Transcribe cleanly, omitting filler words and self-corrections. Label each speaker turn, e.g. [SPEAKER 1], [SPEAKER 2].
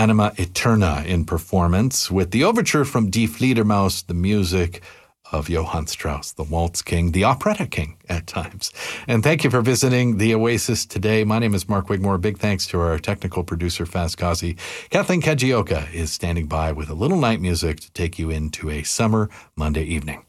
[SPEAKER 1] Anima Eterna in performance, with the overture from Die Fledermaus, the music of Johann Strauss, the Waltz King, the Operetta King at times. And thank you for visiting the Oasis today. My name is Mark Wigmore. Big thanks to our technical producer, Faz Ghazi. Kathleen Kajioka is standing by with a little night music to take you into a summer Monday evening.